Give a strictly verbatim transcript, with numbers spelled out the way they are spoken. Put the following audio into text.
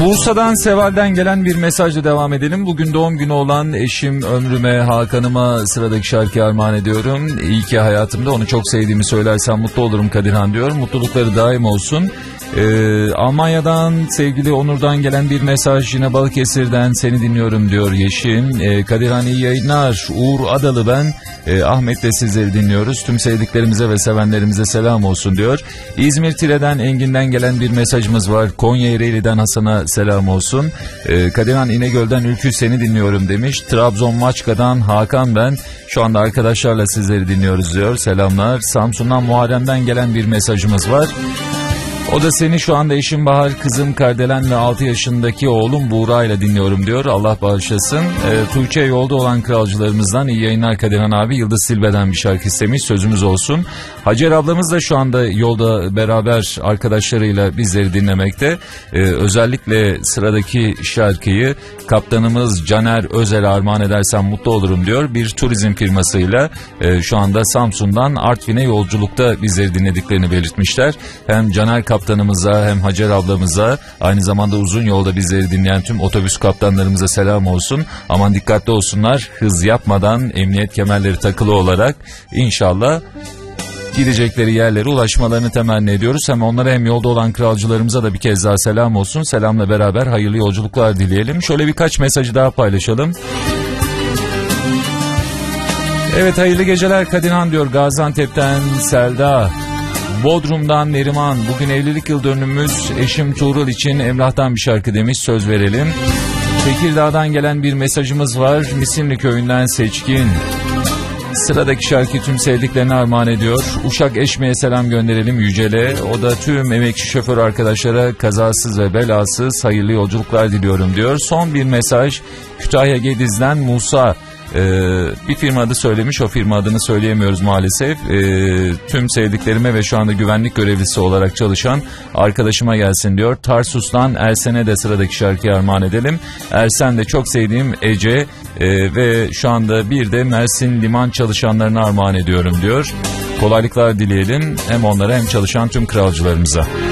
Bursa'dan Seval'den gelen bir mesajla devam edelim. Bugün doğum günü olan eşim Ömrüme, Hakan'ıma sıradaki şarkıyı armağan ediyorum. İyi ki hayatımda, onu çok sevdiğimi söylersem mutlu olurum Kadirhan diyor. Mutlulukları daim olsun. Ee, Almanya'dan sevgili Onur'dan gelen bir mesaj, yine Balıkesir'den seni dinliyorum diyor Yeşim. Ee, Kadirhan iyi yayınlar. Uğur Adalı ben. Ee, Ahmet de sizleri dinliyoruz. Tüm sevdiklerimize ve sevenlerimize selam olsun diyor. İzmir Tire'den Engin'den gelen bir mesajımız var. Konya Ereğli'den Hasan'a selam olsun. Ee, Kadirhan İnegöl'den Ülkü seni dinliyorum demiş. Trabzon Maçka'dan Hakan ben. Şu anda arkadaşlarla sizleri dinliyoruz diyor. Selamlar. Samsun'dan Muharrem'den gelen bir mesajımız var. O da seni şu anda eşim Bahar, kızım Kardelen ve altı yaşındaki oğlum Buğra ile dinliyorum diyor. Allah bağışlasın. E, Tuğçe yolda olan kralcılarımızdan iyi yayınlar Kadirhan abi. Yıldız Silbe'den bir şarkı istemiş, sözümüz olsun. Hacer ablamız da şu anda yolda beraber arkadaşlarıyla bizleri dinlemekte. E, özellikle sıradaki şarkıyı kaptanımız Caner Özel'e armağan edersem mutlu olurum diyor. Bir turizm firmasıyla e, şu anda Samsun'dan Artvin'e yolculukta bizleri dinlediklerini belirtmişler. Hem Caner kaptanımıza hem Hacer ablamıza, aynı zamanda uzun yolda bizleri dinleyen tüm otobüs kaptanlarımıza selam olsun. Aman dikkatli olsunlar, hız yapmadan, emniyet kemerleri takılı olarak inşallah gidecekleri yerlere ulaşmalarını temenni ediyoruz. Hem onlara hem yolda olan kralcılarımıza da bir kez daha selam olsun. Selamla beraber hayırlı yolculuklar dileyelim. Şöyle birkaç mesajı daha paylaşalım. Evet, hayırlı geceler Kadirhan diyor Gaziantep'ten Selda. Bodrum'dan Neriman, bugün evlilik yıl dönümümüz, eşim Tuğrul için Emrah'tan bir şarkı demiş, söz verelim. Tekirdağ'dan gelen bir mesajımız var, Misinli köyünden Seçkin. Sıradaki şarkı tüm sevdiklerine armağan ediyor. Uşak Eşme'ye selam gönderelim Yücel'e. O da tüm emekçi şoför arkadaşlara kazasız ve belasız hayırlı yolculuklar diliyorum diyor. Son bir mesaj Kütahya Gediz'den Musa. Ee, bir firma adı söylemiş, o firma adını söyleyemiyoruz maalesef. Ee, tüm sevdiklerime ve şu anda güvenlik görevlisi olarak çalışan arkadaşıma gelsin diyor. Tarsus'tan Ersen'e de sıradaki şarkıyı armağan edelim. Ersen de çok sevdiğim Ece e, ve şu anda bir de Mersin liman çalışanlarına armağan ediyorum diyor. Kolaylıklar dileyelim hem onlara hem çalışan tüm kralcılarımıza.